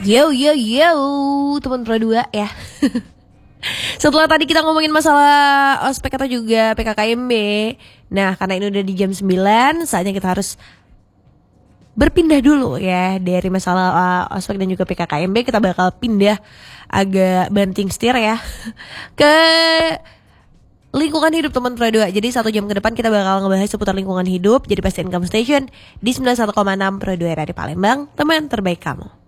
Yo yo yo, teman Pro 2 ya. Setelah tadi kita ngomongin masalah ospek atau juga PKKMB. Nah, karena ini udah di jam 9, saatnya kita harus berpindah dulu ya dari masalah ospek dan juga PKKMB. Kita bakal pindah agak banting setir ya ke lingkungan hidup teman Pro 2. Jadi 1 jam ke depan kita bakal ngebahas seputar lingkungan hidup. Jadi pastiin kamu station di 91,6 Pro 2 Radio Palembang, teman terbaik kamu.